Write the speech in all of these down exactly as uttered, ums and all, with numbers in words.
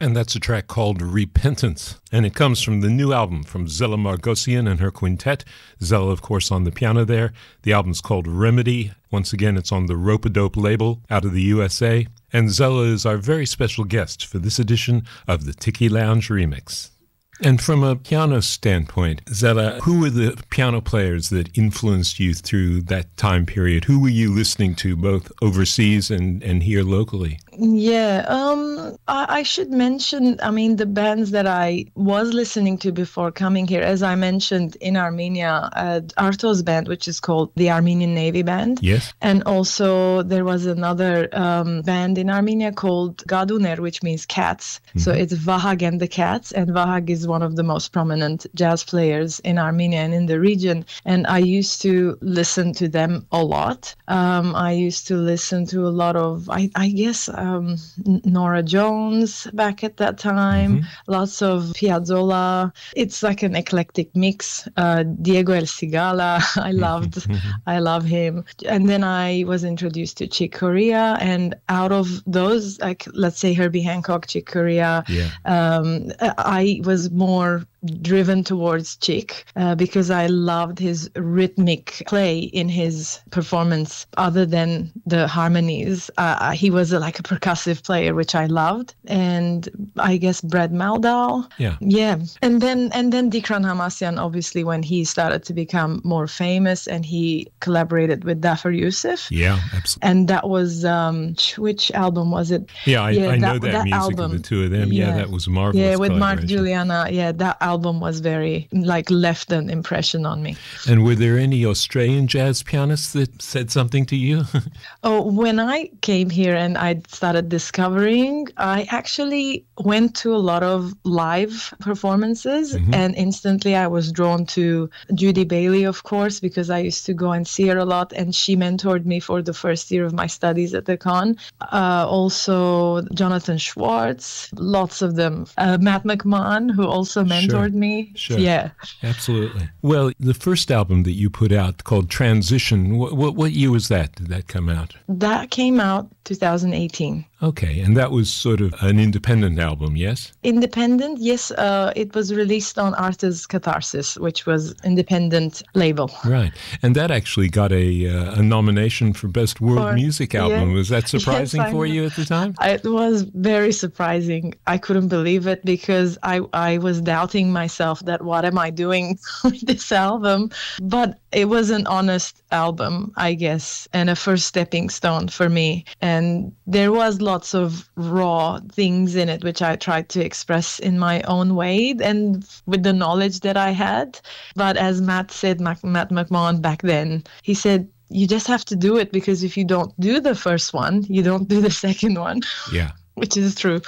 And that's a track called Repentance. And it comes from the new album from Zella Margosian and her quintet. Zella, of course, on the piano there. The album's called Remedy. Once again, it's on the Rope-A-Dope label out of the U S A. And Zella is our very special guest for this edition of the Tiki Lounge Remix. And from a piano standpoint, Zella, who were the piano players that influenced you through that time period? Who were you listening to both overseas and, and here locally? Yeah, um, I, I should mention, I mean, the bands that I was listening to before coming here. As I mentioned, in Armenia, uh, Arto's band, which is called the Armenian Navy Band. Yes. And also there was another um, band in Armenia called Gaduner, which means cats. Mm-hmm. So it's Vahag and the Cats, and Vahag is one of the most prominent jazz players in Armenia and in the region. And I used to listen to them a lot. Um, I used to listen to a lot of, I, I guess, um, Nora Jones back at that time, mm-hmm. lots of Piazzolla. It's like an eclectic mix. Uh, Diego El Cigala, I loved, mm-hmm. I love him. And then I was introduced to Chick Corea, and out of those, like let's say Herbie Hancock, Chick Corea, yeah. um, I was more driven towards Chick uh, because I loved his rhythmic play in his performance. Other than the harmonies, uh, he was a, like a percussive player, which I loved. And I guess Brad Maldal. Yeah. Yeah. And then and then Dikran Hamasyan, obviously, when he started to become more famous and he collaborated with Dafar Youssef. Yeah, absolutely. And that was, um, which album was it? Yeah, I, yeah, I know that, that, that music album. of the two of them. Yeah, yeah that was marvelous. Yeah, with Mark Juliana. Yeah, that album was very, like, left an impression on me. And were there any Australian jazz pianists that said something to you? Oh, when I came here and I started discovering, I actually went to a lot of live performances, mm-hmm. and instantly I was drawn to Judy Bailey, of course, because I used to go and see her a lot, and she mentored me for the first year of my studies at the Con. Uh, also, Jonathan Schwartz, lots of them. Uh, Matt McMahon, who also mentored sure. me. Sure. Yeah. Absolutely. Well, the first album that you put out called Transition, what, what, what year was that? Did that come out? That came out two thousand eighteen. Okay, and that was sort of an independent album, yes? Independent, yes. Uh, it was released on Arta's Catharsis, which was independent label. Right, and that actually got a uh, a nomination for Best World for, Music Album. Yeah. Was that surprising yes, for you at the time? It was very surprising. I couldn't believe it because I, I was doubting myself that what am I doing with this album? But it was an honest album, I guess, and a first stepping stone for me. And there was lots of raw things in it, which I tried to express in my own way and with the knowledge that I had. But as Matt said, Matt McMahon back then, he said, you just have to do it, because if you don't do the first one, you don't do the second one. Yeah. Which is true.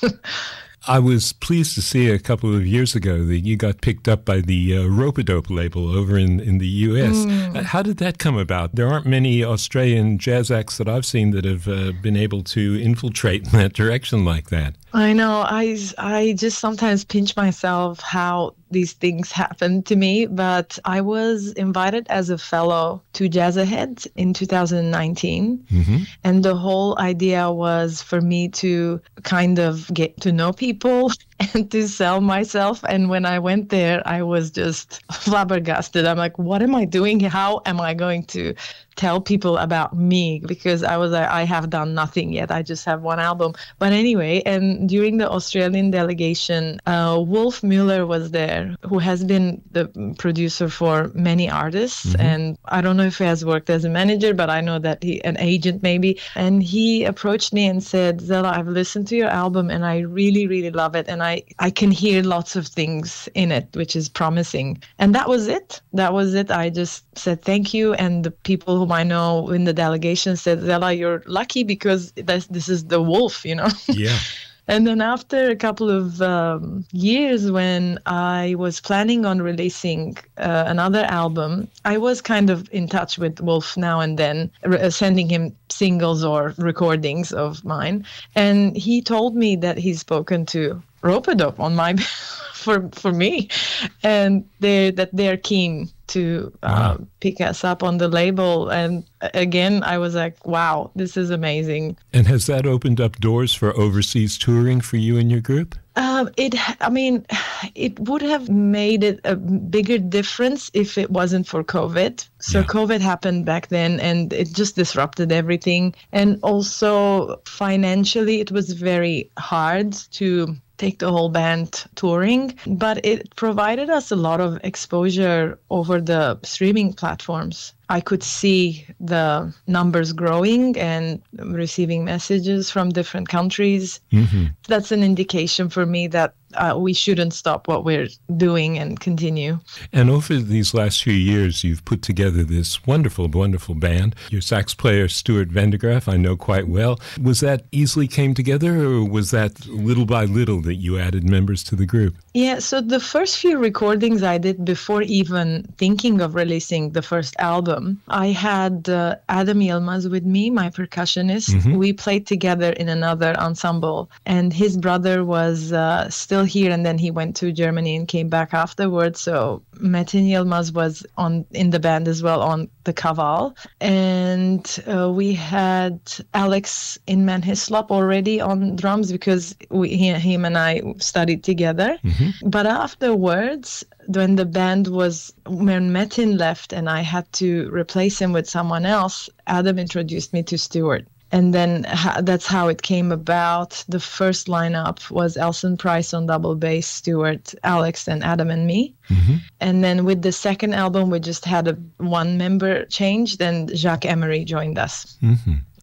I was pleased to see a couple of years ago that you got picked up by the uh, Rope-A-Dope label over in, in the U S. Mm. Uh, how did that come about? There aren't many Australian jazz acts that I've seen that have uh, been able to infiltrate in that direction like that. I know. I, I just sometimes pinch myself how these things happened to me, but I was invited as a fellow to Jazz Ahead in two thousand nineteen. Mm-hmm. And the whole idea was for me to kind of get to know people and to sell myself. And when I went there, I was just flabbergasted. I'm like, what am I doing? How am I going to tell people about me? Because I was like, I have done nothing yet. I just have one album. But anyway, and during the Australian delegation, uh, Wolf Mueller was there, who has been the producer for many artists. Mm-hmm. And I don't know if he has worked as a manager, but I know that he, an agent maybe. And he approached me and said, Zella, I've listened to your album and I really, really love it. And I, I can hear lots of things in it, which is promising. And that was it. That was it. I just said thank you. And the people whom I know in the delegation said, Zella, you're lucky because this, this is the Wolf, you know? Yeah. And then after a couple of um, years, when I was planning on releasing uh, another album, I was kind of in touch with Wolf now and then, re- sending him singles or recordings of mine. And he told me that he's spoken to rope-a-dope on my for for me, and they that they're keen to uh, wow. pick us up on the label. And again, I was like, wow, this is amazing. And has that opened up doors for overseas touring for you and your group? Um, it, I mean, it would have made it a bigger difference if it wasn't for COVID. So yeah. COVID happened back then, and it just disrupted everything. And also financially, it was very hard to take the whole band touring, but it provided us a lot of exposure over the streaming platforms. I could see the numbers growing and receiving messages from different countries. Mm-hmm. That's an indication for me that uh, we shouldn't stop what we're doing and continue. And over these last few years, you've put together this wonderful, wonderful band. Your sax player, Stuart Vendegraff, I know quite well. Was that easily came together, or was that little by little that you added members to the group? Yeah, so the first few recordings I did before even thinking of releasing the first album, I had uh, Adam Yilmaz with me, my percussionist. Mm-hmm. We played together in another ensemble, and his brother was uh, still here, and then he went to Germany and came back afterwards. So Metin Yilmaz was on in the band as well on the Kaval. And uh, we had Alex Inman Hislop already on drums because we, he, him and I studied together. Mm-hmm. But afterwards, when the band was, when Metin left and I had to replace him with someone else, Adam introduced me to Stuart. And then ha- that's how it came about. The first lineup was Elson Price on double bass, Stuart, Alex, and Adam and me. Mm-hmm. And then with the second album, we just had a one member change. Then Jacques Emery joined us. Mm-hmm.